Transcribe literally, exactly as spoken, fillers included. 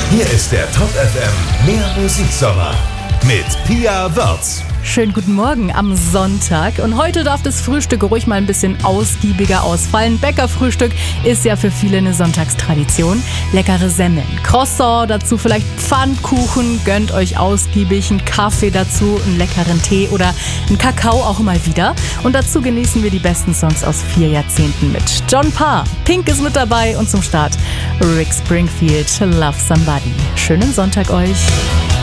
Hier ist der Top F M Mehr Musiksommer mit Pia Wörz. Schönen guten Morgen am Sonntag. Und heute darf das Frühstück ruhig mal ein bisschen ausgiebiger ausfallen. Bäckerfrühstück ist ja für viele eine Sonntagstradition. Leckere Semmeln, Croissant, dazu vielleicht Pfannkuchen. Gönnt euch ausgiebig einen Kaffee dazu, einen leckeren Tee oder einen Kakao auch mal wieder. Und dazu genießen wir die besten Songs aus vier Jahrzehnten mit John Parr. Pink ist mit dabei und zum Start Rick Springfield, Love Somebody. Schönen Sonntag euch.